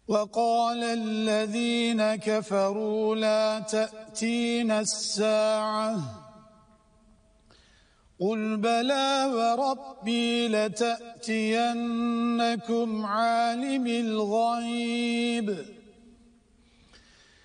وقال الذين كفروا لا تأتينا الساعة قل بلى وربي لتأتينكم عالم الغيب